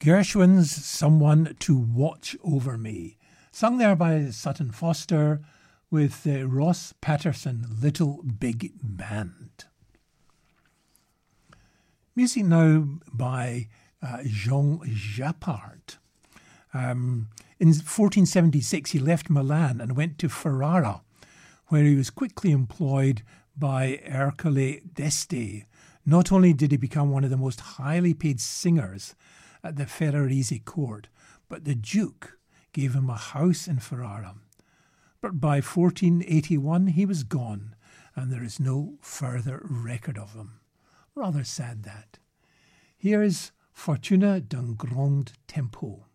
Gershwin's Someone to Watch Over Me, sung there by Sutton Foster with the Ross Patterson Little Big Band. Music now by Jean Jappard. In 1476 he left Milan and went to Ferrara, where he was quickly employed by Ercole d'Este. Not only did he become one of the most highly paid singers at the Ferrarese court, but the Duke gave him a house in Ferrara. But by 1481 he was gone, and there is no further record of him. Rather sad that. Here is Fortuna d'un Grand Tempo.